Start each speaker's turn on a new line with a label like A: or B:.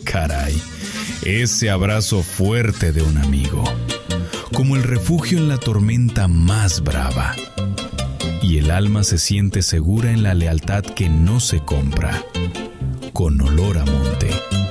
A: Caray, ese abrazo fuerte de un amigo, como el refugio en la tormenta más brava. Y el alma se siente segura en la lealtad que no se compra, con olor a monte.